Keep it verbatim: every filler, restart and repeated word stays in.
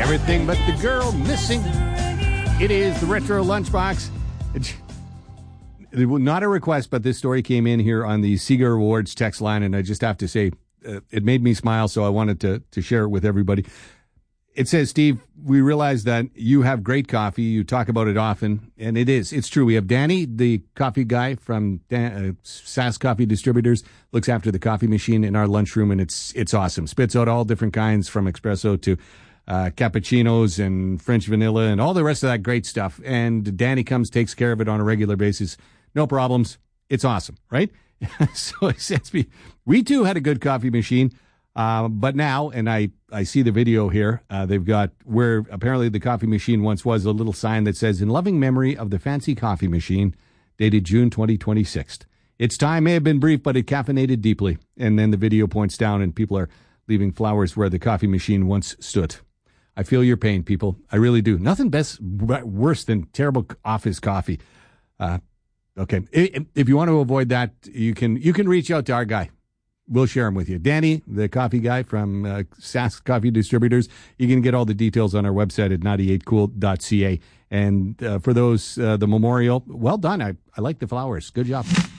Everything but the girl missing. It is the Retro Lunchbox. It's, it was not a request, but this story came in here on the Seeger Awards text line, and I just have to say, uh, it made me smile, so I wanted to, to share it with everybody. It says, Steve, we realize that you have great coffee. You talk about it often, and it is. It's true. We have Danny, the coffee guy from Dan, uh, Sask Coffee Distributors, looks after the coffee machine in our lunchroom, and it's it's awesome. Spits out all different kinds from espresso to uh, cappuccinos and French vanilla and all the rest of that great stuff. And Danny comes, takes care of it on a regular basis. No problems. It's awesome, right? So it says, we, we too had a good coffee machine. Uh, but now, and I, I see the video here, uh, they've got where apparently the coffee machine once was, a little sign that says, in loving memory of the fancy coffee machine, dated June twenty twenty-six. Its time may have been brief, but it caffeinated deeply. And then the video points down and people are leaving flowers where the coffee machine once stood. I feel your pain, people. I really do. Nothing best, worse than terrible office coffee. Uh, okay. If, if you want to avoid that, you can, you can reach out to our guy. We'll share them with you. Danny, the coffee guy from uh, Sask Coffee Distributors. You can get all the details on our website at ninety-eight cool dot c a. And uh, for those, uh, the memorial, well done. I, I like the flowers. Good job.